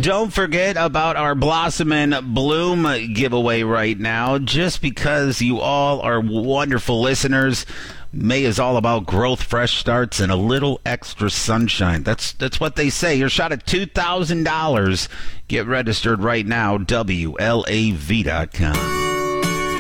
don't forget about our Blossom and Bloom giveaway right now. Just because you all are wonderful listeners, May is all about growth, fresh starts, and a little extra sunshine. That's what they say. Your shot at $2,000. Get registered right now, WLAV.com.